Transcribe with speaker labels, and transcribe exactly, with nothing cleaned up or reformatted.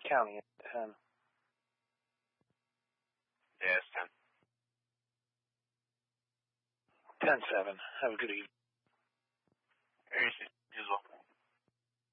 Speaker 1: counting at ten.
Speaker 2: Yeah, it's ten.
Speaker 1: ten seven. Have a good evening.